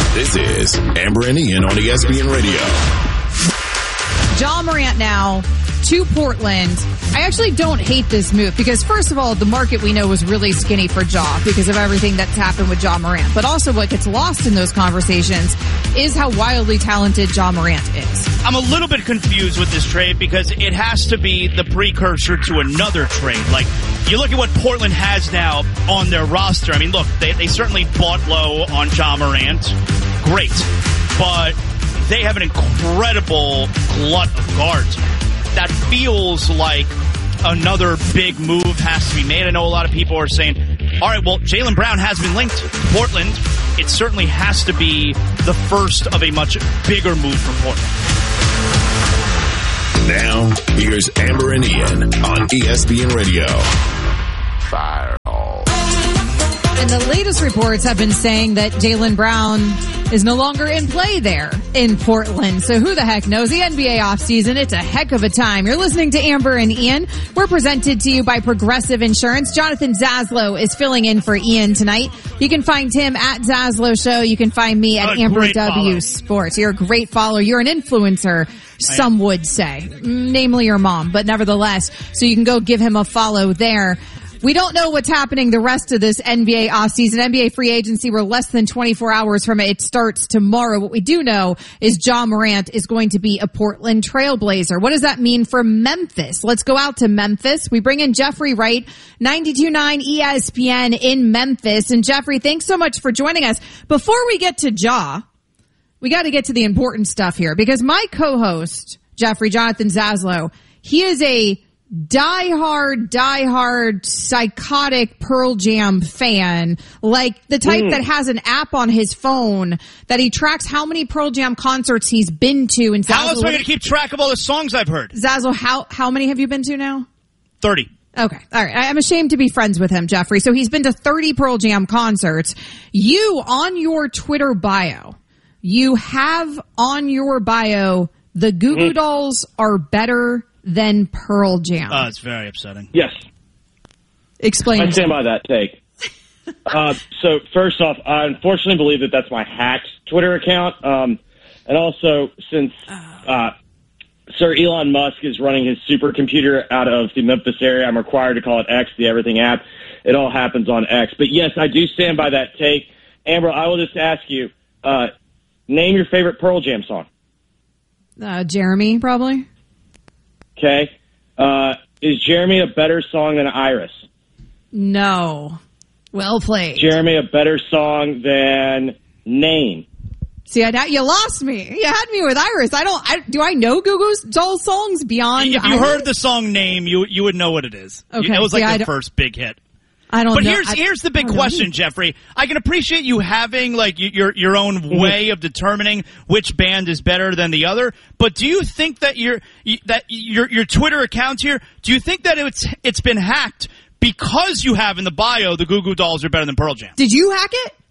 This is Amber and Ian on ESPN Radio. Ja Morant now to Portland. I actually don't hate this move because, first of all, the market we know was really skinny for Ja because of everything that's happened with Ja Morant. But also what gets lost in those conversations is how wildly talented Ja Morant is. I'm a little bit confused with this trade because it has to be the precursor to another trade. Like, you look at what Portland has now on their roster. I mean, look, they certainly bought low on Ja Morant. Great. But they have an incredible glut of guards. That feels like another big move has to be made. I know a lot of people are saying, all right, well, Jaylen Brown has been linked to Portland. It certainly has to be the first of a much bigger move for Portland. Now, here's Amber and Ian on ESPN Radio. Fireball. And the latest reports have been saying that Jaylen Brown is no longer in play there in Portland. So who the heck knows? The NBA offseason, it's a heck of a time. You're listening to Amber and Ian. We're presented to you by Progressive Insurance. Jonathan Zaslow is filling in for Ian tonight. You can find him at Zaslow Show. You can find me at Amber W Sports. You're a great follower. You're an influencer, some would say, namely your mom, but nevertheless. So you can go give him a follow there. We don't know what's happening the rest of this NBA offseason. NBA free agency, we're less than 24 hours from it. It starts tomorrow. What we do know is Ja Morant is going to be a Portland Trailblazer. What does that mean for Memphis? Let's go out to Memphis. We bring in Jeffrey Wright, 92.9 ESPN in Memphis. And Jeffrey, thanks so much for joining us. Before we get to Ja, we got to get to the important stuff here because my co-host, Jeffrey, Jonathan Zaslow, he is a diehard, psychotic Pearl Jam fan, like the type that has an app on his phone that he tracks how many Pearl Jam concerts he's been to. And how else am I going to keep track of all the songs I've heard? Zazzle, how many have you been to now? 30. Okay. All right. I'm ashamed to be friends with him, Jeffrey. So he's been to 30 Pearl Jam concerts. You, on your Twitter bio, you have on your bio, the Goo Goo Dolls are better than Pearl Jam. Oh, it's very upsetting. Yes. Explain. I stand by that take. So first off, I unfortunately believe that that's my hacked Twitter account. And also, since Sir Elon Musk is running his supercomputer out of the Memphis area, I'm required to call it X, the Everything app. It all happens on X. But yes, I do stand by that take. Amber, I will just ask you, name your favorite Pearl Jam song. Jeremy, probably. Okay. Is Jeremy a better song than Iris? No. Well played. Jeremy a better song than Name? See, you lost me. You had me with Iris. Do I know Goo Goo Dolls songs beyond If you heard the song Name, you would know what it is. Okay. It was like the first big hit. I don't know. But here's the big question, Jeffrey. I can appreciate you having like your own way of determining which band is better than the other. But do you think that your Twitter account here? Do you think that it's been hacked because you have in the bio the Goo Goo Dolls are better than Pearl Jam? Did you hack it?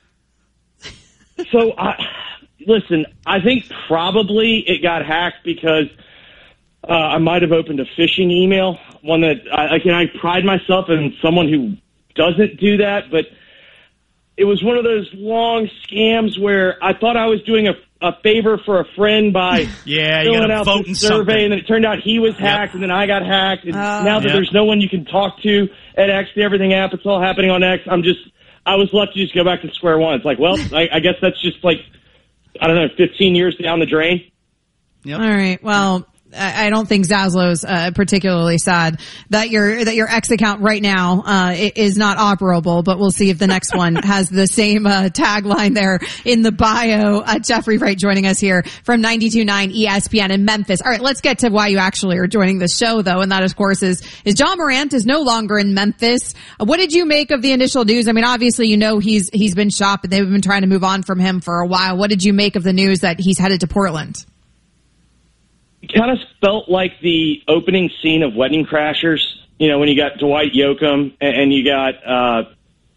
So listen, I think probably it got hacked because I might have opened a phishing email, one that I pride myself in someone who doesn't do that, but it was one of those long scams where I thought I was doing a favor for a friend by filling out the survey, and then it turned out he was hacked, and then I got hacked, and now that there's no one you can talk to at X, the Everything app, it's all happening on X, I was left to just go back to square one. It's like, well, I guess that's just like, I don't know, 15 years down the drain. Yep. All right, well, I don't think Zaslow's particularly sad that your X account right now is not operable, but we'll see if the next one has the same tagline there in the bio. Jeffrey Wright joining us here from 92.9 ESPN in Memphis. All right, let's get to why you actually are joining the show, though, and that, of course, is Ja Morant is no longer in Memphis. What did you make of the initial news? I mean, obviously, you know he's been shopped, and they've been trying to move on from him for a while. What did you make of the news that he's headed to Portland? It kind of felt like the opening scene of Wedding Crashers, you know, when you got Dwight Yoakam and you got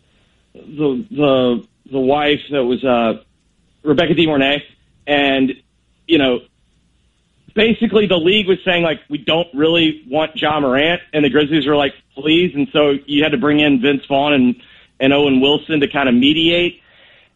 the wife that was Rebecca De Mornay, and, you know, basically the league was saying, like, we don't really want Ja Morant, and the Grizzlies were like, please, and so you had to bring in Vince Vaughn and Owen Wilson to kind of mediate.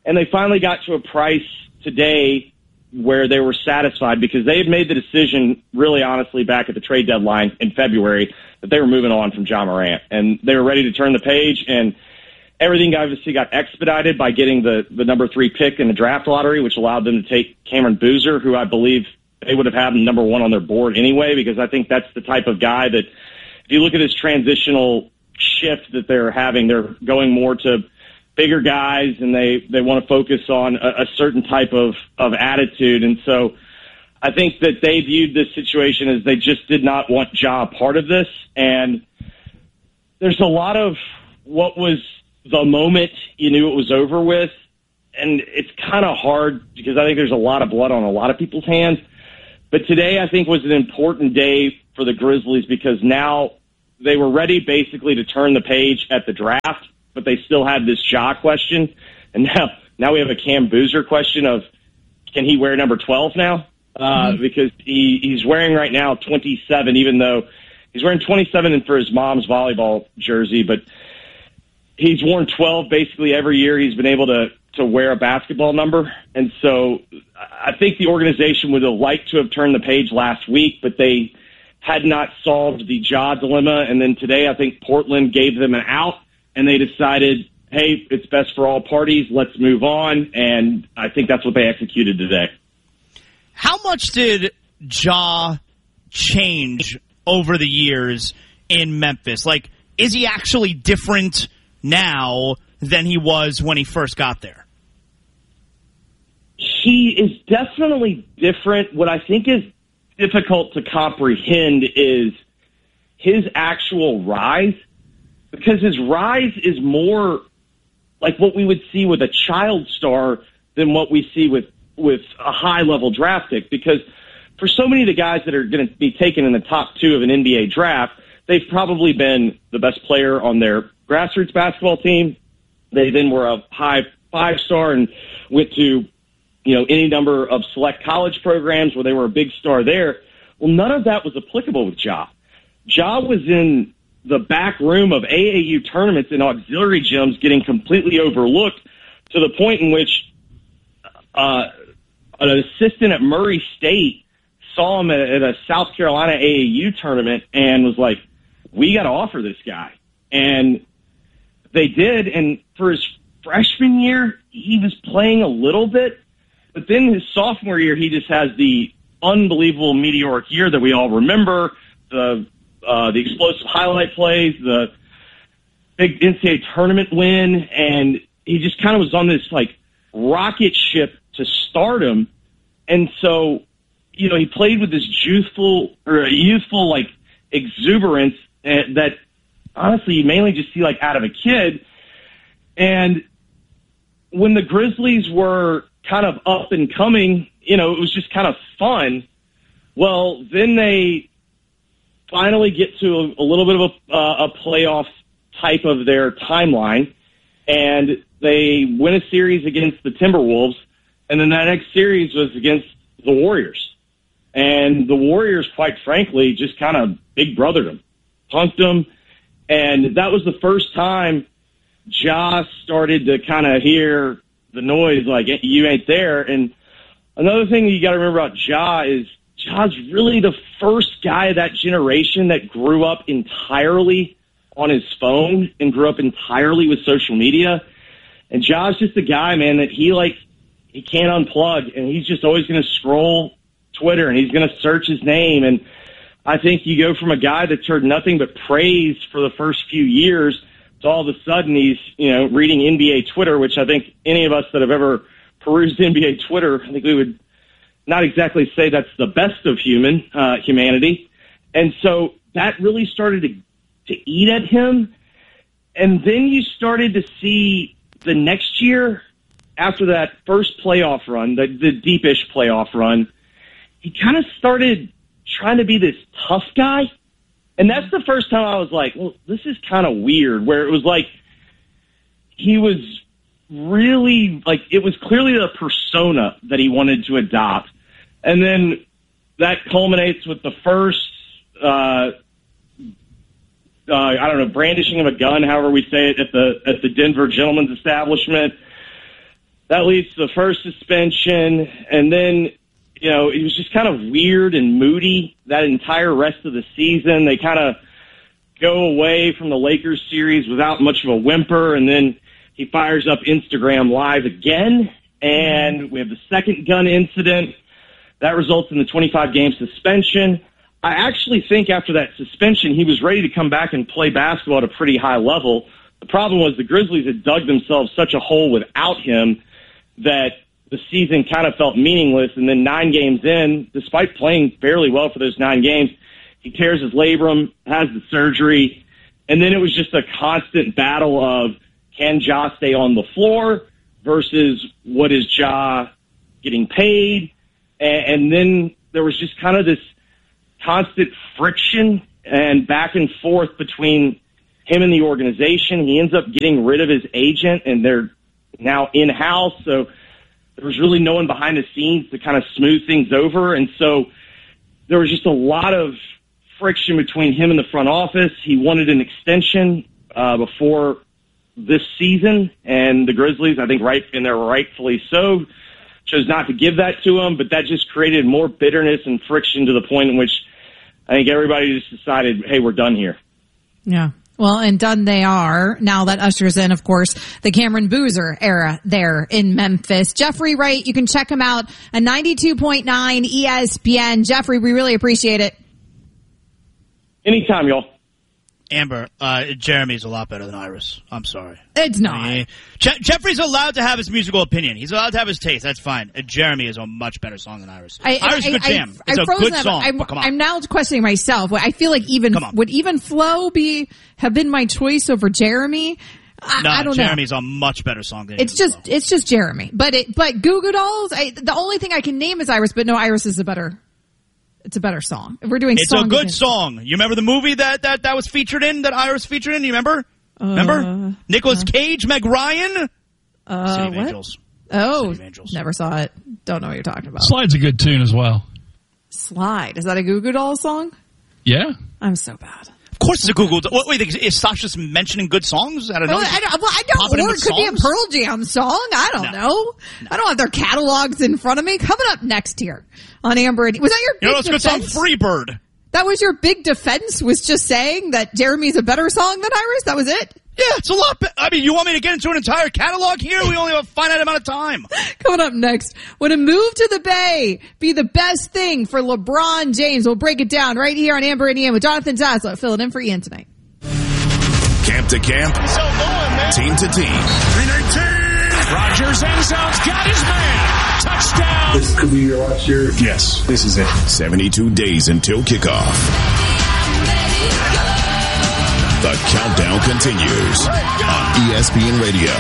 And they finally got to a price today where they were satisfied because they had made the decision, really honestly, back at the trade deadline in February that they were moving on from Ja Morant. And they were ready to turn the page, and everything obviously got expedited by getting the number 3 pick in the draft lottery, which allowed them to take Cameron Boozer, who I believe they would have had number 1 on their board anyway, because I think that's the type of guy that, if you look at this transitional shift that they're having, they're going more to bigger guys, and they want to focus on a certain type of attitude. And so I think that they viewed this situation as they just did not want Ja part of this. And there's a lot of what was the moment you knew it was over with, and it's kind of hard because I think there's a lot of blood on a lot of people's hands. But today I think was an important day for the Grizzlies because now they were ready basically to turn the page at the draft, but they still had this Ja question. And now we have a Cam Boozer question of, can he wear number 12 now? Because he's wearing right now 27, even though he's wearing 27 for his mom's volleyball jersey, but he's worn 12 basically every year he's been able to wear a basketball number. And so I think the organization would have liked to have turned the page last week, but they had not solved the Ja dilemma. And then today I think Portland gave them an out, and they decided, hey, it's best for all parties. Let's move on. And I think that's what they executed today. How much did Ja change over the years in Memphis? Like, is he actually different now than he was when he first got there? He is definitely different. What I think is difficult to comprehend is his actual rise, because his rise is more like what we would see with a child star than what we see with a high-level draft pick. Because for so many of the guys that are going to be taken in the top 2 of an NBA draft, they've probably been the best player on their grassroots basketball team. They then were a high 5-star and went to, any number of select college programs where they were a big star there. Well, none of that was applicable with Ja. Ja was in the back room of AAU tournaments and auxiliary gyms getting completely overlooked to the point in which an assistant at Murray State saw him at a South Carolina AAU tournament and was like, we got to offer this guy. And they did, and for his freshman year, he was playing a little bit, but then his sophomore year, he just has the unbelievable meteoric year that we all remember, the explosive highlight plays, the big NCAA tournament win, and he just kind of was on this, rocket ship to stardom. And so, he played with this youthful exuberance that honestly you mainly just see out of a kid. And when the Grizzlies were kind of up and coming, it was just kind of fun. Well, then they finally get to a little bit of a playoff type of their timeline, and they win a series against the Timberwolves, and then that next series was against the Warriors. And the Warriors, quite frankly, just kind of big brothered them, punked them, and that was the first time Ja started to kind of hear the noise, like, you ain't there. And another thing you got to remember about Ja is Ja's really the first guy of that generation that grew up entirely on his phone and grew up entirely with social media. And Ja's just a guy, man, that he can't unplug, and he's just always going to scroll Twitter, and he's going to search his name. And I think you go from a guy that's heard nothing but praise for the first few years to all of a sudden he's, reading NBA Twitter, which I think any of us that have ever perused NBA Twitter, I think we would not exactly say that's the best of humanity. And so that really started to eat at him. And then you started to see the next year, after that first playoff run, the deepish playoff run, he kind of started trying to be this tough guy. And that's the first time I was like, well, this is kind of weird, where it was like he was really, it was clearly the persona that he wanted to adopt. And then that culminates with the first, brandishing of a gun, however we say it, at the Denver Gentleman's Establishment. that leads to the first suspension, and then, it was just kind of weird and moody that entire rest of the season. They kind of go away from the Lakers series without much of a whimper, and then he fires up Instagram Live again, and we have the second gun incident. That results in the 25-game suspension. I actually think after that suspension, he was ready to come back and play basketball at a pretty high level. The problem was the Grizzlies had dug themselves such a hole without him that the season kind of felt meaningless. And then 9 games in, despite playing fairly well for those 9 games, he tears his labrum, has the surgery, and then it was just a constant battle of can Ja stay on the floor versus what is Ja getting paid? And then there was just kind of this constant friction and back and forth between him and the organization. He ends up getting rid of his agent, and they're now in-house, so there was really no one behind the scenes to kind of smooth things over. And so there was just a lot of friction between him and the front office. He wanted an extension before this season, and the Grizzlies, I think rightfully so, chose not to give that to him, but that just created more bitterness and friction to the point in which I think everybody just decided, hey, we're done here. Yeah. Well, and done they are. Now that ushers in, of course, the Cameron Boozer era there in Memphis. Jeffrey Wright, you can check him out at 92.9 ESPN. Jeffrey, we really appreciate it. Anytime, y'all. Amber, Jeremy's a lot better than Iris. I'm sorry. It's not. Jeffrey's allowed to have his musical opinion. He's allowed to have his taste. That's fine. Jeremy is a much better song than Iris. Iris is a good jam. It's a good song. Come on. I'm now questioning myself. I feel like would even Flow have been my choice over Jeremy? I don't know. Jeremy's a much better song than it's just Jeremy. But Goo Goo Dolls, the only thing I can name is Iris, but no, Iris is it's a better song. If we're doing It's a good song. You remember the movie that was featured in, that Iris featured in? You remember? Remember? Nicolas Cage, Meg Ryan? City of Angels. Oh, City of Angels. Never saw it. Don't know what you're talking about. Slide's a good tune as well. Slide. Is that a Goo Goo Dolls song? Yeah. I'm so bad. Of course it's a Google. Wait, is Sasha just mentioning good songs? I don't know. I don't. Or it could be a Pearl Jam song. I don't know. No. I don't have their catalogs in front of me. Coming up next here on Amber and... Was that your big defense? It's good song, Freebird. That was your big defense, was just saying that Jeremy's a better song than Iris? That was it? Yeah, it's a lot better. I mean, you want me to get into an entire catalog here? We only have a finite amount of time. Coming up next, would a move to the Bay be the best thing for LeBron James? We'll break it down right here on Amber and Ian with Jonathan Zaslow filling in for Ian tonight. Camp to camp, team to team. 319. Rodgers end zone's got his man. Touchdown. This could be your last year. Yes, this is it. 72 days until kickoff. The countdown continues on ESPN Radio.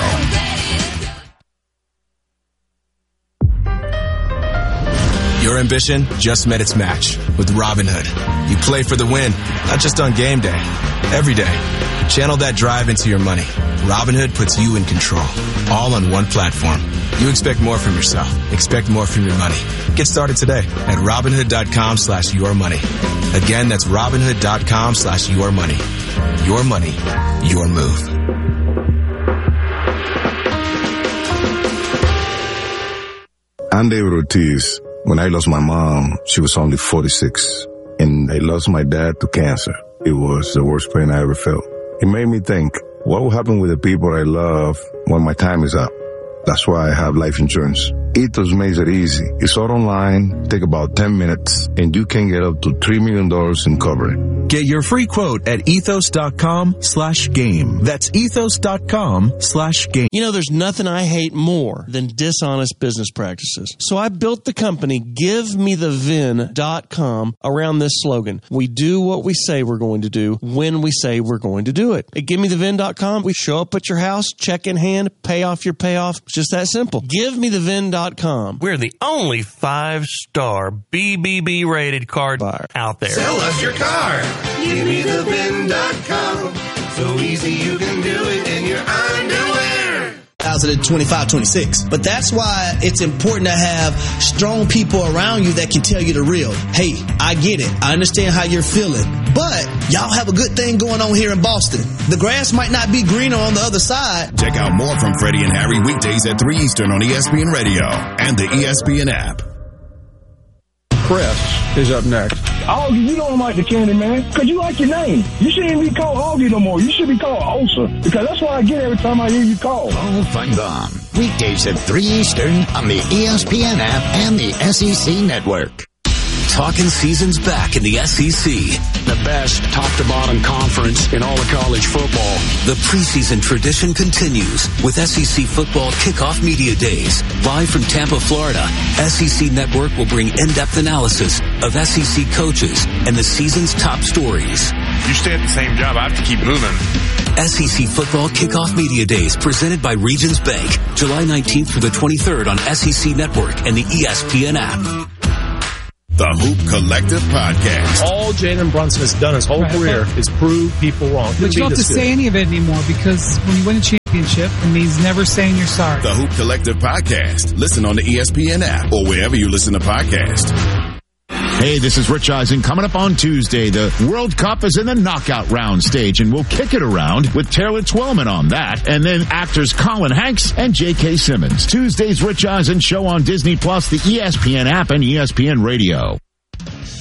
Your ambition just met its match with Robinhood. You play for the win, not just on game day, every day. Channel that drive into your money. Robinhood puts you in control, all on one platform. You expect more from yourself. Expect more from your money. Get started today at Robinhood.com/yourmoney. Again, that's Robinhood.com/yourmoney. Your money, your move. I'm David Ortiz. When I lost my mom, she was only 46. And I lost my dad to cancer. It was the worst pain I ever felt. It made me think, what will happen with the people I love when my time is up? That's why I have life insurance. Ethos makes it easy. It's all online, take about 10 minutes, and you can get up to $3 million in coverage. Get your free quote at ethos.com/game. That's ethos.com/game. You know, there's nothing I hate more than dishonest business practices. So I built the company GiveMeTheVin.com around this slogan. We do what we say we're going to do when we say we're going to do it. At GiveMeTheVin.com, we show up at your house, check in hand, pay off your payoff. It's just that simple. GiveMeTheVin.com. We're the only 5-star BBB rated card buyer out there. Sell us your car. GiveMeTheVin.com. So easy you can do it in your underwear. 2025-26. But that's why it's important to have strong people around you that can tell you the real. Hey, I get it. I understand how you're feeling. But y'all have a good thing going on here in Boston. The grass might not be greener on the other side. Check out more from Freddie and Harry weekdays at 3 Eastern on ESPN Radio and the ESPN app. Chris is up next. Augie, you don't like the candy man because you like your name. You shouldn't be called Augie no more. You should be called Osa because that's what I get every time I hear you call. Oh, fun bomb. Weekdays at 3 Eastern on the ESPN app and the SEC network. Talking season's back in the SEC. The best top-to-bottom conference in all of college football. The preseason tradition continues with SEC Football Kickoff Media Days. Live from Tampa, Florida, SEC Network will bring in-depth analysis of SEC coaches and the season's top stories. You stay at the same job, I have to keep moving. SEC Football Kickoff Media Days presented by Regions Bank. July 19th through the 23rd on SEC Network and the ESPN app. The Hoop Collective Podcast. All Jalen Brunson has done his whole career is prove people wrong. But you don't have to say any of it anymore because when you win a championship, it means never saying you're sorry. The Hoop Collective Podcast. Listen on the ESPN app or wherever you listen to podcasts. Hey, this is Rich Eisen. Coming up on Tuesday, the World Cup is in the knockout round stage, and we'll kick it around with Taylor Twellman on that, and then actors Colin Hanks and J.K. Simmons. Tuesday's Rich Eisen show on Disney Plus, the ESPN app, and ESPN Radio.